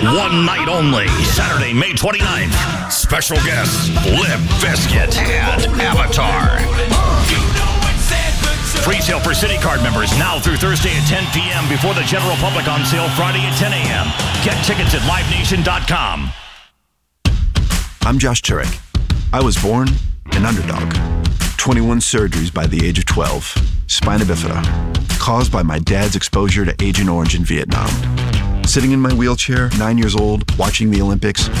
One night only, Saturday, May 29th. Special guests, Limp Bizkit and Avatar. Pre-sale for City Card members now through Thursday at 10 p.m. before the general public, on sale Friday at 10 a.m. Get tickets at livenation.com. I'm Josh Turek. I was born an underdog. 21 surgeries by the age of 12. Spina bifida, caused by my dad's exposure to Agent Orange in Vietnam. Sitting in my wheelchair, 9 years old, watching the Olympics,